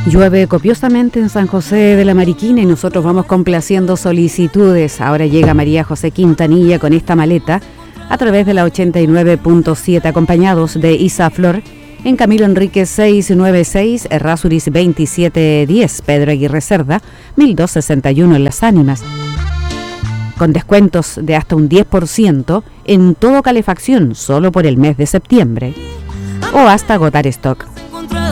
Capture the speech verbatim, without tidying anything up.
Llueve copiosamente en San José de la Mariquina y nosotros vamos complaciendo solicitudes. Ahora llega María José Quintanilla con esta maleta a través de la ochenta y nueve punto siete, acompañados de Isa Flor en Camilo Enríquez seiscientos noventa y seis, Errázuriz veintisiete diez, Pedro Aguirre Cerda mil doscientos sesenta y uno en Las Ánimas, con descuentos de hasta un diez por ciento en todo calefacción solo por el mes de septiembre o hasta agotar stock.